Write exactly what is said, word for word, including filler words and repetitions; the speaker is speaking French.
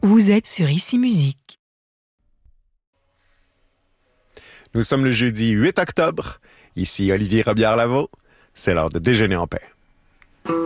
Vous êtes sur Ici Musique. Nous sommes le jeudi huit octobre. Ici Olivier Robillard-Lavaux. C'est l'heure de déjeuner en paix.